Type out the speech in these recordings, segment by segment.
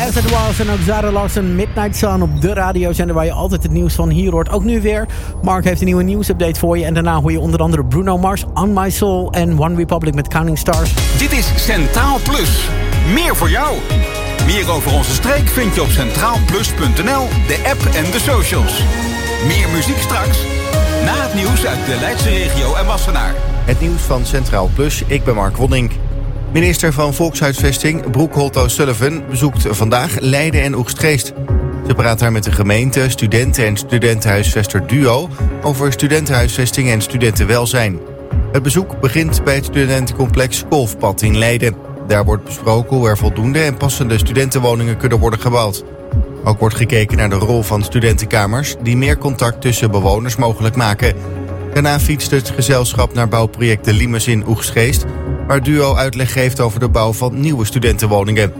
As It Was en ook Zara Larsson, Midnight Sun op de radiozender waar je altijd het nieuws van hier hoort. Ook nu weer. Mark heeft een nieuwe nieuwsupdate voor je. En daarna hoor je onder andere Bruno Mars, On My Soul en One Republic met Counting Stars. Dit is Centraal Plus. Meer voor jou. Meer over onze streek vind je op centraalplus.nl, de app en de socials. Meer muziek straks. Na het nieuws uit de Leidse regio en Wassenaar. Het nieuws van Centraal Plus, ik ben Mark Wonning. Minister van Volkshuisvesting Broek Holthuis-Sullivan bezoekt vandaag Leiden en Oegstgeest. Ze praat daar met de gemeente, studenten en studentenhuisvester Duo over studentenhuisvesting en studentenwelzijn. Het bezoek begint bij het studentencomplex Kolfpad in Leiden. Daar wordt besproken hoe er voldoende en passende studentenwoningen kunnen worden gebouwd. Ook wordt gekeken naar de rol van studentenkamers die meer contact tussen bewoners mogelijk maken. Daarna fietst het gezelschap naar bouwproject De Limes in Oegstgeest, waar Duo uitleg geeft over de bouw van nieuwe studentenwoningen.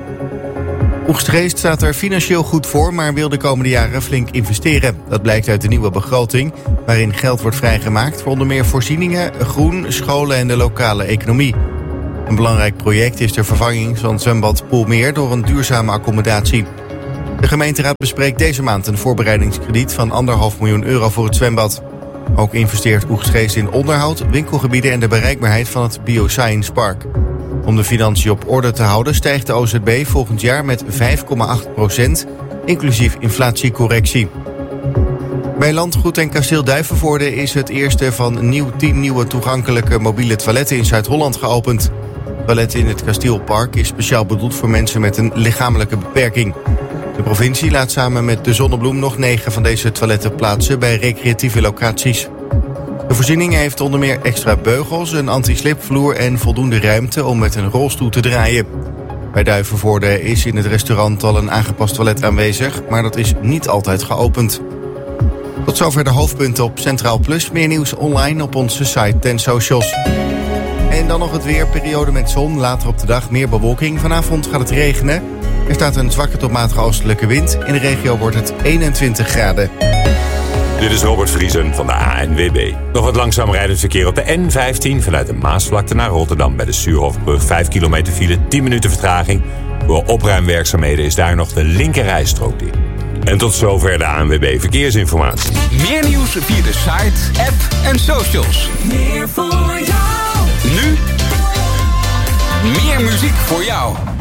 Oegstgeest staat er financieel goed voor, maar wil de komende jaren flink investeren. Dat blijkt uit de nieuwe begroting, waarin geld wordt vrijgemaakt voor onder meer voorzieningen, groen, scholen en de lokale economie. Een belangrijk project is de vervanging van zwembad Poelmeer door een duurzame accommodatie. De gemeenteraad bespreekt deze maand een voorbereidingskrediet van €1,5 miljoen voor het zwembad. Ook investeert Oegstgeest in onderhoud, winkelgebieden en de bereikbaarheid van het Bioscience Park. Om de financiën op orde te houden stijgt de OZB volgend jaar met 5,8%, inclusief inflatiecorrectie. Bij Landgoed en Kasteel Duivenvoorde is het eerste van 10 nieuwe toegankelijke mobiele toiletten in Zuid-Holland geopend. Het toilet in het Kasteelpark is speciaal bedoeld voor mensen met een lichamelijke beperking. De provincie laat samen met de Zonnebloem nog 9 van deze toiletten plaatsen bij recreatieve locaties. De voorziening heeft onder meer extra beugels, een anti-slipvloer en voldoende ruimte om met een rolstoel te draaien. Bij Duivenvoorde is in het restaurant al een aangepast toilet aanwezig, maar dat is niet altijd geopend. Tot zover de hoofdpunten op Centraal Plus. Meer nieuws online op onze site en socials. En dan nog het weer, periode met zon, later op de dag meer bewolking. Vanavond gaat het regenen. Er staat een zwakke tot matige oostelijke wind. In de regio wordt het 21 graden. Dit is Robert Vriesen van de ANWB. Nog wat langzaam rijdend verkeer op de N15 vanuit de Maasvlakte naar Rotterdam bij de Suurhofbrug. 5 kilometer file, 10 minuten vertraging. Door opruimwerkzaamheden is daar nog de linkerrijstrook dicht. En tot zover de ANWB Verkeersinformatie. Meer nieuws via de site, app en socials. Meer voor jou. Nu meer muziek voor jou.